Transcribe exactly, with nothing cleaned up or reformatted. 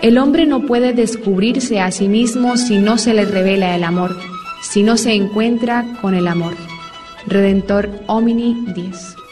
El hombre no puede descubrirse a sí mismo si no se le revela el amor, si no se encuentra con el amor. Redentor Homini diez.